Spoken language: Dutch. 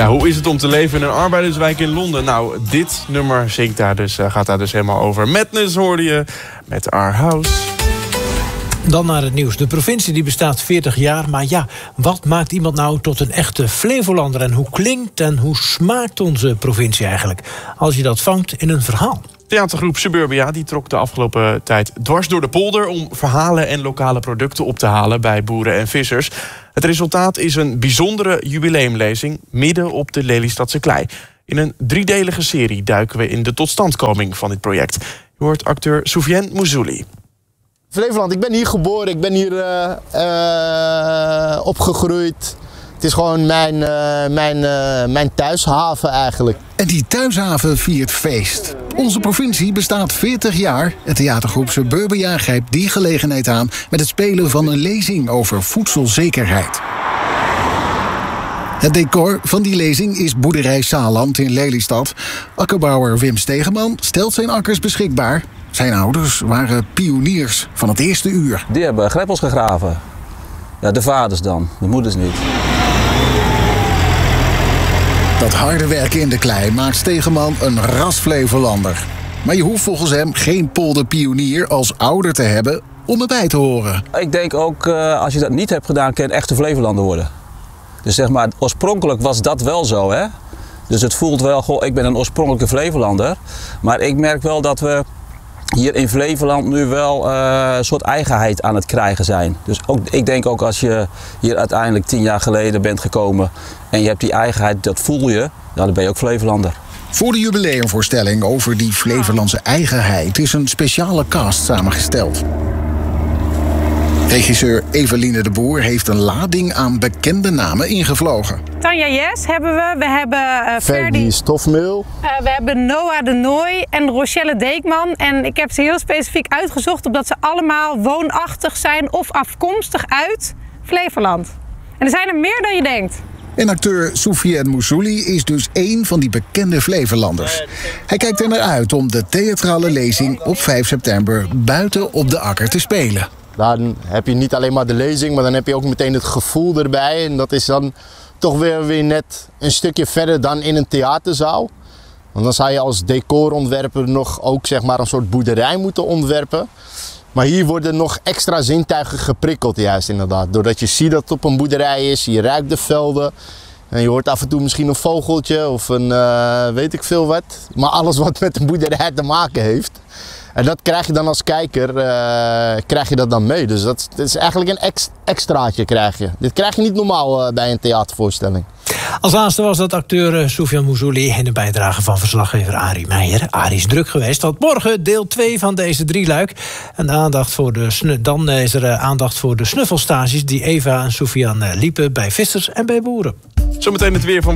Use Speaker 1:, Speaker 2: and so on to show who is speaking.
Speaker 1: Ja, hoe is het om te leven in een arbeiderswijk in Londen? Nou, dit nummer gaat daar dus helemaal over. Madness hoorde je met Our House.
Speaker 2: Dan naar het nieuws. De provincie die bestaat 40 jaar. Maar ja, wat maakt iemand nou tot een echte Flevolander? En hoe klinkt en hoe smaakt onze provincie eigenlijk? Als je dat vangt in een verhaal.
Speaker 1: Theatergroep Suburbia die trok de afgelopen tijd dwars door de polder om verhalen en lokale producten op te halen bij boeren en vissers. Het resultaat is een bijzondere jubileumlezing midden op de Lelystadse klei. In een 3-delige serie duiken we in de totstandkoming van dit project. Je hoort acteur Soufiane Moussouli.
Speaker 3: Flevoland, ik ben hier geboren, ik ben hier opgegroeid. Het is gewoon mijn thuishaven eigenlijk.
Speaker 4: En die thuishaven viert feest. Onze provincie bestaat 40 jaar. Het theatergroep Suburbia grijpt die gelegenheid aan met het spelen van een lezing over voedselzekerheid. Het decor van die lezing is boerderij Saland in Lelystad. Akkerbouwer Wim Stegeman stelt zijn akkers beschikbaar. Zijn ouders waren pioniers van het eerste uur.
Speaker 5: Die hebben greppels gegraven. Ja, de vaders dan, de moeders niet.
Speaker 4: Dat harde werken in de klei maakt Stegeman een ras Flevolander. Maar je hoeft volgens hem geen polderpionier als ouder te hebben om erbij te horen.
Speaker 5: Ik denk ook, als je dat niet hebt gedaan, kun je een echte Flevolander worden. Dus zeg maar, oorspronkelijk was dat wel zo, hè. Dus het voelt wel, goh, ik ben een oorspronkelijke Flevolander. Maar ik merk wel dat we hier in Flevoland nu wel een soort eigenheid aan het krijgen zijn. Dus ook, ik denk ook als je hier uiteindelijk 10 jaar geleden bent gekomen en je hebt die eigenheid, dat voel je, dan ben je ook Flevolander.
Speaker 4: Voor de jubileumvoorstelling over die Flevolandse eigenheid is een speciale cast samengesteld. Regisseur Eveline de Boer heeft een lading aan bekende namen ingevlogen.
Speaker 6: Tanja Jes hebben we. We hebben
Speaker 3: Ferdy Stofmeel.
Speaker 6: We hebben Noah de Nooy en Rochelle Deekman. En ik heb ze heel specifiek uitgezocht omdat ze allemaal woonachtig zijn of afkomstig uit Flevoland. En er zijn er meer dan je denkt.
Speaker 4: En acteur Soufiane Moussouli is dus één van die bekende Flevolanders. Hij kijkt er naar uit om de theatrale lezing op 5 september buiten op de akker te spelen.
Speaker 3: Dan heb je niet alleen maar de lezing, maar dan heb je ook meteen het gevoel erbij. En dat is dan toch weer net een stukje verder dan in een theaterzaal. Want dan zou je als decorontwerper nog ook zeg maar een soort boerderij moeten ontwerpen. Maar hier worden nog extra zintuigen geprikkeld juist inderdaad. Doordat je ziet dat het op een boerderij is, je ruikt de velden. En je hoort af en toe misschien een vogeltje of een weet ik veel wat. Maar alles wat met een boerderij te maken heeft. En dat krijg je dan als kijker, krijg je dat dan mee. Dus dat is eigenlijk een extraatje krijg je. Dit krijg je niet normaal bij een theatervoorstelling.
Speaker 2: Als laatste was dat acteur Soufiane Moussouli in de bijdrage van verslaggever Arie Meijer. Arie is druk geweest, want morgen deel 2 van deze 3-luik. En dan is er aandacht voor de snuffelstages die Eva en Soufiane liepen bij vissers en bij boeren.
Speaker 1: Zometeen het weer van